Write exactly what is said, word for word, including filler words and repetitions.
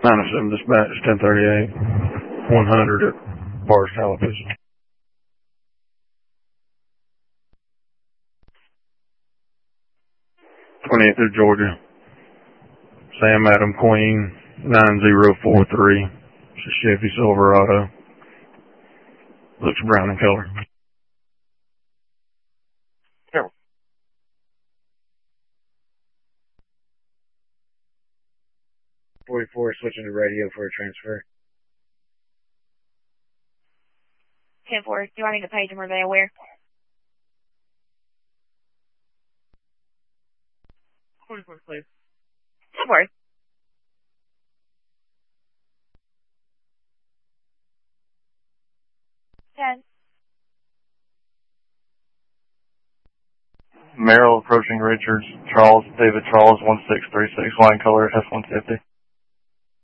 nine oh seven dispatch, ten thirty-eight, one hundred at Bars Television. twentieth of Georgia. Sam Adam Queen, nine zero four three. It's a Chevy Silverado. Looks brown in color. Sure. forty-four, switching to radio for a transfer. ten four, do I need to page them or are they aware? forty-four, please. ten four. ten. Merrill approaching Richards, Charles, David Charles, one six three six, line color F one fifty.